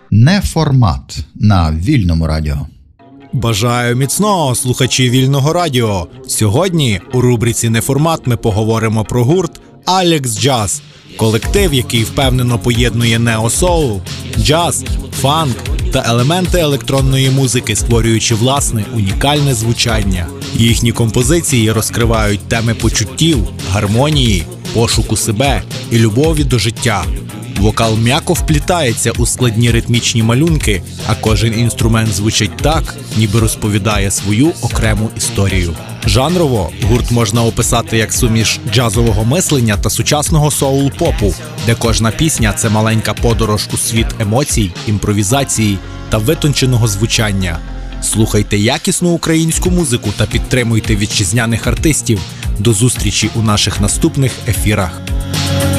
Неформат на Вільному радіо. Бажаю міцного, слухачі Вільного радіо. Сьогодні у рубриці «Неформат» ми поговоримо про гурт «Алекс Джаз». Колектив, який впевнено поєднує нео-соул, джаз, фанк та елементи електронної музики, створюючи власне унікальне звучання. Їхні композиції розкривають теми почуттів, гармонії, пошуку себе і любові до життя. Вокал м'яко вплітається у складні ритмічні малюнки, а кожен інструмент звучить так, ніби розповідає свою окрему історію. Жанрово гурт можна описати як суміш джазового мислення та сучасного соул-попу, де кожна пісня – це маленька подорож у світ емоцій, імпровізації та витонченого звучання. Слухайте якісну українську музику та підтримуйте вітчизняних артистів. До зустрічі у наших наступних ефірах.